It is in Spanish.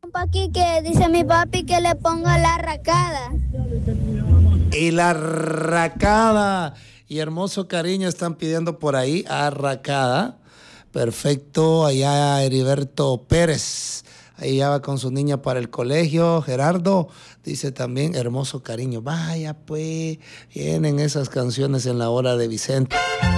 Aquí que dice mi papi que le ponga la racada. Y la racada. Y hermoso cariño están pidiendo por ahí, arracada. Perfecto, allá Heriberto Pérez. Ahí ya va con su niña para el colegio. Gerardo dice también, hermoso cariño. Vaya pues, vienen esas canciones en la hora de Vicente.